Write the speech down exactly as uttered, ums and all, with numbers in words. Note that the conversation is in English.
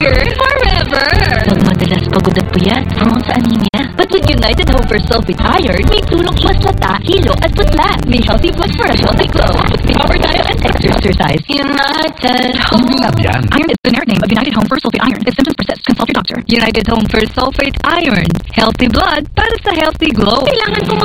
younger forever. Pag madalas pagod at puyat, prone sa anemia. But with United Home for Sulfate Iron, may tulong plus lata, hilo at putla. May healthy plus for a healthy glow. With power diet and exercise. United Home. Hindi nga yan. Iron is the generic name of United Home for Sulfate Iron. If symptoms persist, consult your doctor. United Home for Sulfate Iron. Healthy blood para sa healthy glow. Kailangan ko